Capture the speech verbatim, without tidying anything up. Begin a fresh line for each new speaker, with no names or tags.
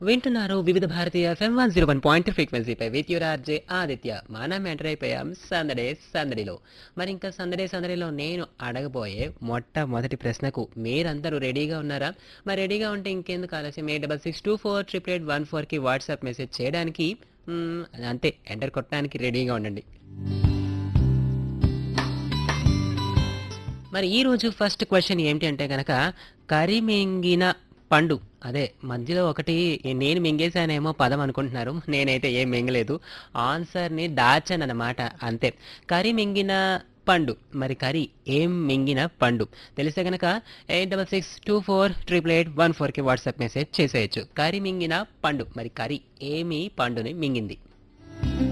వింటున్నారు వివిధ భారతీయ FM one zero one point ఫ్రీక్వెన్సీపై with your RJ Aditya. మనం ఎంటర్ అయిపోయాం సందడే సందడిలో. మరి ఇంకా సందడే సందడిలో నేను అడగబోయే మొట్టమొదటి ప్రశ్నకు మీరందరూ రెడీగా ఉన్నారా? మరి రెడీగా ఉంటే ఇంకెందుకు ఆలస్యం, eight double six two four triple eight one ఫోర్కి వాట్సాప్ మెసేజ్ చేయడానికి మ్మ్, అంతే ఎంటర్ కొట్టడానికి రెడీగా ఉండండి. మరి ఈ రోజు ఫస్ట్ క్వశ్చన్ ఏంటి అంటే గనక, కరిమింగిన పండు, అదే మధ్యలో ఒకటి నేను మింగేశానేమో పదం అనుకుంటున్నారు, నేనైతే ఏం మింగలేదు, ఆన్సర్ని దాచాను అనమాట, అంతే. కరి మింగిన పండు, మరి కరి ఏం మింగిన పండు తెలిస్తే గనక eight double six two four triple eight one ఫోర్కి వాట్సాప్ మెసేజ్ చేసేయచ్చు. కరి మింగిన పండు, మరి కరి ఏమి పండుని మింగింది.